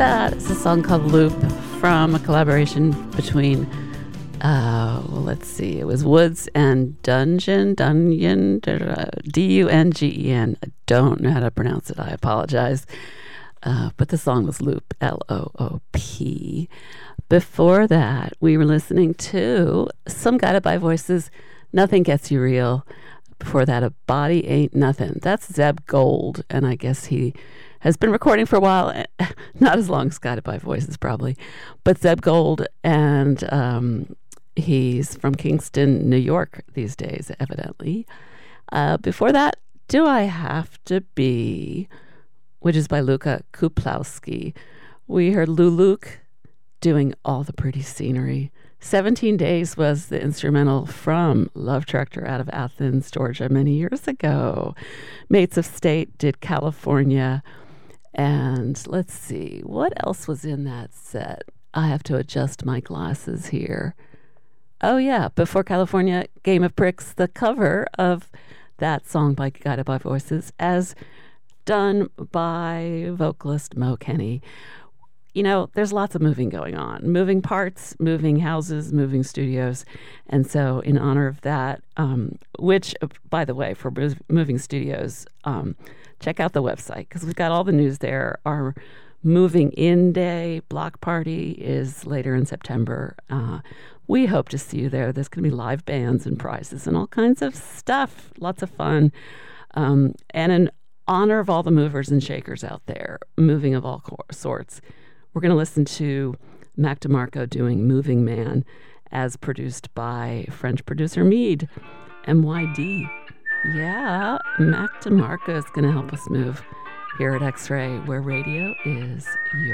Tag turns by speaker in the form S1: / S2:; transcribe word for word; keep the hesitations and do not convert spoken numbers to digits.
S1: that. It's a song called Loop from a collaboration between, uh, well, let's see, it was Woods and Dungeon, Dungeon, D U N G E N. I don't know how to pronounce it. I apologize. Uh, but the song was Loop, L O O P. Before that, we were listening to Some Guided by Voices, Nothing Gets You Real. Before that, A Body Ain't Nothing. That's Zeb Gold, and I guess he has been recording for a while. Not as long as Guided by Voices, probably. But Zeb Gold, and um, he's from Kingston, New York these days, evidently. Uh, before that, Do I Have to Be, which is by Luka Kuplowski. We heard Luluk doing All the Pretty Scenery. seventeen Days was the instrumental from Love Tractor out of Athens, Georgia, many years ago. Mates of State did California. And let's see, what else was in that set? I have to adjust my glasses here. Oh, yeah, Before California, Game of Pricks, the cover of that song by Guided by Voices, as done by vocalist Mo Kenny. You know, there's lots of moving going on. Moving parts, moving houses, moving studios. And so in honor of that, um, which, by the way, for moving studios, um, check out the website because we've got all the news there. Our moving in day block party is later in September. Uh, we hope to see you there. There's going to be live bands and prizes and all kinds of stuff. Lots of fun. Um, and in honor of all the movers and shakers out there, moving of all cor- sorts, we're going to listen to Mac DeMarco doing Moving Man as produced by French producer Mead, M Y D. Yeah, Mac DeMarco is going to help us move here at X-Ray, where radio is your